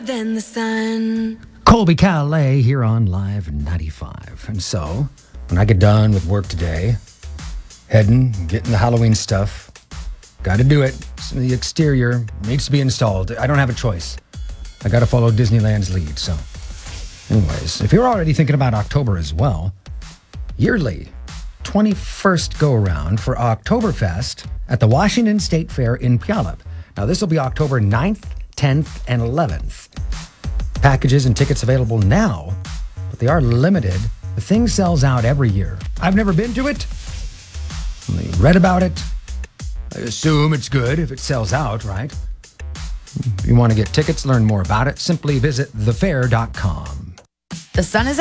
Then the sun. Colby Calais here on Live 95. And so, when I get done with work today, getting the Halloween stuff, got to do it. The exterior needs to be installed. I don't have a choice. I got to follow Disneyland's lead. So, anyways, if you're already thinking about October as well, yearly 21st go-around for Oktoberfest at the Washington State Fair in Puyallup. Now, this will be October 9th, 10th, and 11th. Packages and tickets available now, but they are limited. The thing sells out every year. I've never been to it. Only read about it. I assume it's good if it sells out, right? If you want to get tickets, learn more about it, simply visit thefair.com. The sun is